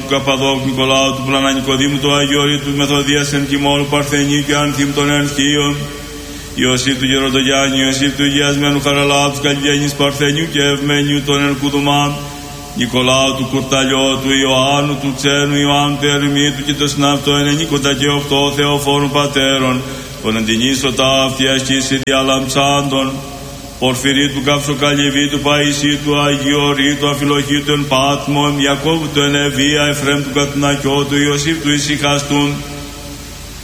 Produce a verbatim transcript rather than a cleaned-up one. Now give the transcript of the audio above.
Καπαδόκου, Νικολάου του Πλανά Νικοδήμου, του Αγιορείτου, του Μεθοδίας εν Κιμόλου, Παρθενίου και Ανθίμ των Ενθίων, Ιωσήφ του Γεροντογιάννη, Ιωσήφ του Υγιασμένου Χαραλάου, του Καλλιγέννης Παρθενίου και Ευμένιου των Ελκουδουμάν, Νικολάου του Κουρταλιό, του Ιωάννου του Ξένου, Ιωάννου του Ερημίτου και το Συναυτό Ενενίκοντα και Οχτώ Θεοφόρων Πατέρων, των εντυνήσω τα αυτιάς και εις διαλαμψάντων, Πορφυρίτου, Καψοκαλυβίτου, Παΐσιτου, Αγιορείτου, Αφιλοχήτου εν Πάτμο, Ιακώβου του Ενεβία, Εφρέμ του Κατουνακιώτου, Ιωσήφ του Ησυχαστούν,